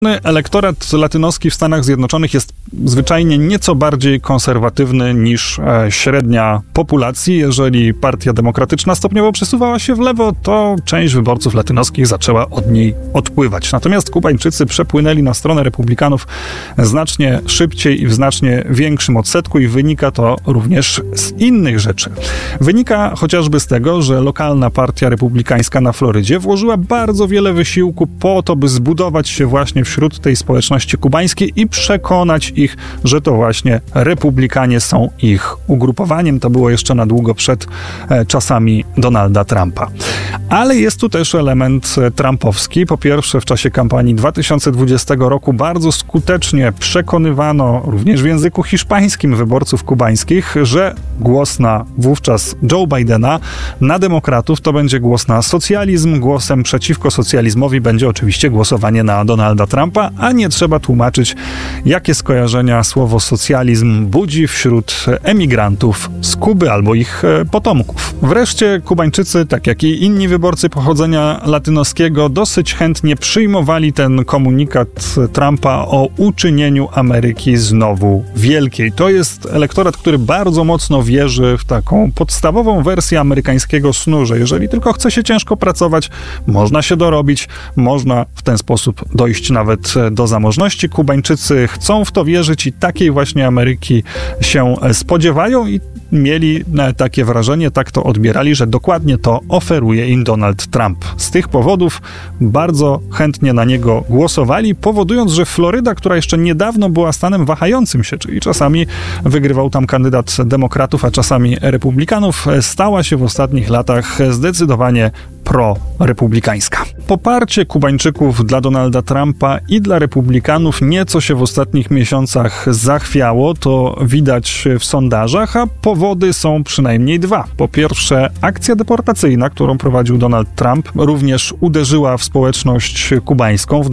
Elektorat latynoski w Stanach Zjednoczonych jest zwyczajnie nieco bardziej konserwatywny niż średnia populacji. Jeżeli Partia Demokratyczna stopniowo przesuwała się w lewo, to część wyborców latynoskich zaczęła od niej odpływać. Natomiast Kubańczycy przepłynęli na stronę republikanów znacznie szybciej i w znacznie większym odsetku i wynika to również z innych rzeczy. Wynika chociażby z tego, że lokalna partia republikańska na Florydzie włożyła bardzo wiele wysiłku po to, by zbudować się właśnie wśród tej społeczności kubańskiej i przekonać ich, że to właśnie republikanie są ich ugrupowaniem. To było jeszcze na długo przed czasami Donalda Trumpa. Ale jest tu też element trumpowski. Po pierwsze, w czasie kampanii 2020 roku bardzo skutecznie przekonywano również w języku hiszpańskim wyborców kubańskich, że głos na wówczas Joe Bidena, na demokratów to będzie głos na socjalizm. Głosem przeciwko socjalizmowi będzie oczywiście głosowanie na Donalda Trumpa, a nie trzeba tłumaczyć, jakie skojarzenia słowo socjalizm budzi wśród emigrantów z Kuby albo ich potomków. Wreszcie Kubańczycy, tak jak i inni wyborcy pochodzenia latynoskiego, dosyć chętnie przyjmowali ten komunikat Trumpa o uczynieniu Ameryki znowu wielkiej. To jest elektorat, który bardzo mocno wierzy w taką podstawową wersję amerykańskiego snu, że jeżeli tylko chce się ciężko pracować, można się dorobić, można w ten sposób dojść nawet do zamożności. Kubańczycy chcą w to wierzyć i takiej właśnie Ameryki się spodziewają i mieli takie wrażenie, tak to odbierali, że dokładnie to oferuje im Donald Trump. Z tych powodów bardzo chętnie na niego głosowali, powodując, że Floryda, która jeszcze niedawno była stanem wahającym się, czyli czasami wygrywał tam kandydat demokratów, a czasami republikanów, stała się w ostatnich latach zdecydowanie prorepublikańska. Poparcie Kubańczyków dla Donalda Trumpa i dla republikanów nieco się w ostatnich miesiącach zachwiało, to widać w sondażach, a powody są przynajmniej dwa. Po pierwsze, akcja deportacyjna, którą prowadził Donald Trump, również uderzyła w społeczność kubańską. W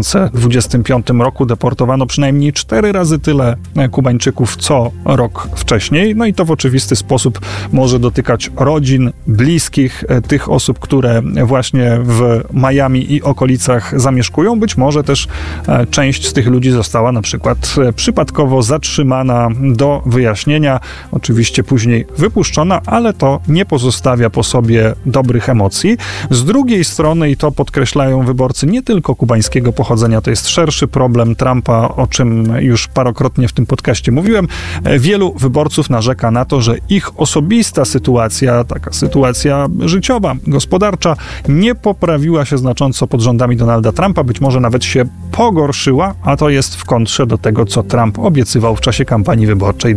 2025 roku deportowano przynajmniej 4 razy tyle Kubańczyków co rok wcześniej. No i to w oczywisty sposób może dotykać rodzin, bliskich tych osób, które właśnie w Miami i okolicach zamieszkują. Być może też część z tych ludzi została na przykład przypadkowo zatrzymana do wyjaśnienia, oczywiście później wypuszczona, ale to nie pozostawia po sobie dobrych emocji. Z drugiej strony, i to podkreślają wyborcy nie tylko kubańskiego pochodzenia, to jest szerszy problem Trumpa, o czym już parokrotnie w tym podcaście mówiłem, wielu wyborców narzeka na to, że ich osobista sytuacja, taka sytuacja życiowa, gospodarcza, nie poprawiła się znacząco pod rządami Donalda Trumpa, być może nawet się pogorszyła, a to jest w kontrze do tego, co Trump obiecywał w czasie kampanii wyborczej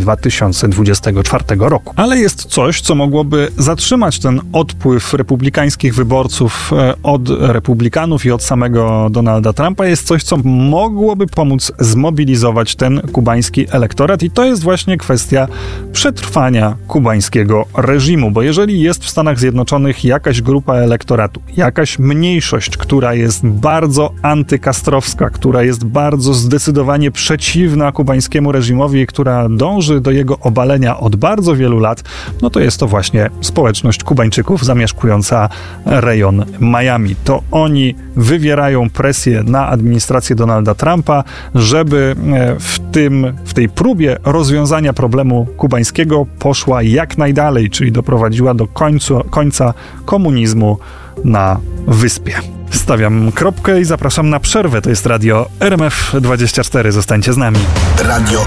2024 roku. Ale jest coś, co mogłoby zatrzymać ten odpływ republikańskich wyborców od republikanów i od samego Donalda Trumpa. Jest coś, co mogłoby pomóc zmobilizować ten kubański elektorat i to jest właśnie kwestia przetrwania kubańskiego reżimu, bo jeżeli jest w Stanach Zjednoczonych jakaś grupa elektoratu, jakaś mniejszość, która jest bardzo antykastrowska, która jest bardzo zdecydowanie przeciwna kubańskiemu reżimowi, która dąży do jego obalenia od bardzo wielu lat, no to jest to właśnie społeczność Kubańczyków zamieszkująca rejon Miami. To oni wywierają presję na administrację Donalda Trumpa, żeby w tej próbie rozwiązania problemu kubańskiego poszła jak najdalej, czyli doprowadziła do końca komunizmu na wyspie. Stawiam kropkę i zapraszam na przerwę. To jest Radio RMF24. Zostańcie z nami. Radio